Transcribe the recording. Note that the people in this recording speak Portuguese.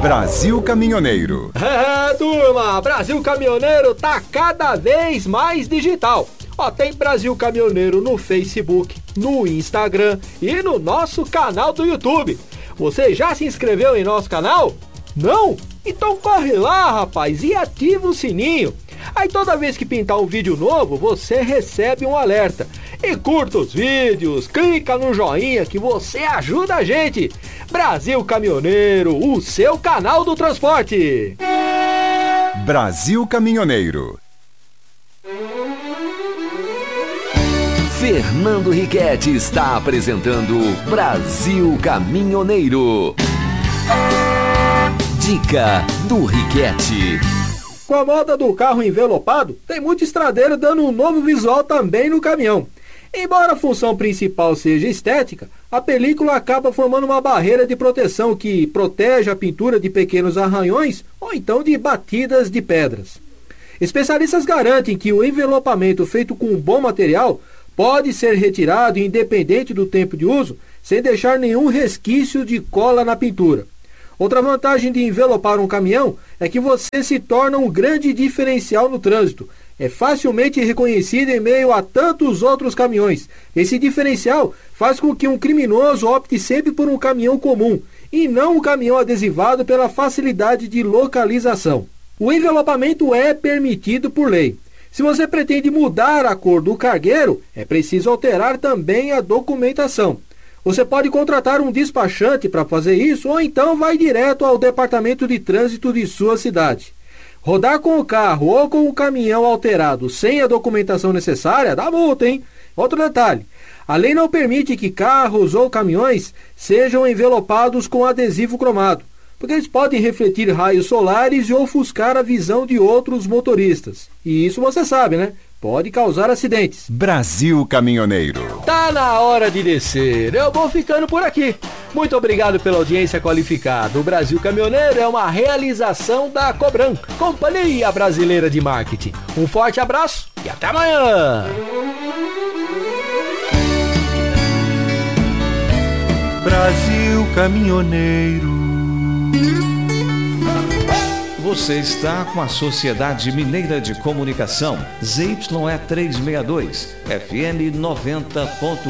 Brasil Caminhoneiro. Turma, Brasil Caminhoneiro tá cada vez mais digital. Tem Brasil Caminhoneiro no Facebook, no Instagram e no nosso canal do YouTube. Você já se inscreveu em nosso canal? Não? Então corre lá, rapaz, e ativa o sininho. Aí toda vez que pintar um vídeo novo, você recebe um alerta. E curta os vídeos, clica no joinha que você ajuda a gente. Brasil Caminhoneiro, o seu canal do transporte. Brasil Caminhoneiro. Fernando Riquetti está apresentando Brasil Caminhoneiro. Dica do Riquetti. Com a moda do carro envelopado, tem muito estradeiro dando um novo visual também no caminhão. Embora a função principal seja estética, a película acaba formando uma barreira de proteção que protege a pintura de pequenos arranhões ou então de batidas de pedras. Especialistas garantem que o envelopamento feito com um bom material pode ser retirado independente do tempo de uso, sem deixar nenhum resquício de cola na pintura. Outra vantagem de envelopar um caminhão é que você se torna um grande diferencial no trânsito. É facilmente reconhecido em meio a tantos outros caminhões. Esse diferencial faz com que um criminoso opte sempre por um caminhão comum e não um caminhão adesivado pela facilidade de localização. O envelopamento é permitido por lei. Se você pretende mudar a cor do cargueiro, é preciso alterar também a documentação. Você pode contratar um despachante para fazer isso ou então vai direto ao departamento de trânsito de sua cidade. Rodar com o carro ou com o caminhão alterado sem a documentação necessária dá multa, hein? Outro detalhe, a lei não permite que carros ou caminhões sejam envelopados com adesivo cromado, porque eles podem refletir raios solares e ofuscar a visão de outros motoristas. E isso você sabe, né? Pode causar acidentes. Brasil Caminhoneiro. Tá na hora de descer. Eu vou ficando por aqui. Muito obrigado pela audiência qualificada. O Brasil Caminhoneiro é uma realização da Cobram, Companhia Brasileira de Marketing. Um forte abraço e até amanhã. Brasil Caminhoneiro. Você está com a Sociedade Mineira de Comunicação, ZYE 362, FM 90.1.